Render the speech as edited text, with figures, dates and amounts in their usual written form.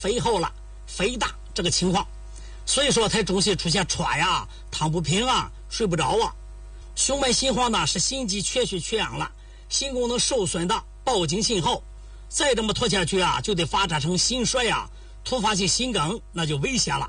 肥厚了、肥大这个情况，所以说它容易出现喘呀、躺不平啊、睡不着啊。胸脉心慌呢是心肌缺血缺氧了，心功能受损的报警信号。再这么拖下去啊，就得发展成心衰啊、突发性心梗，那就危险了。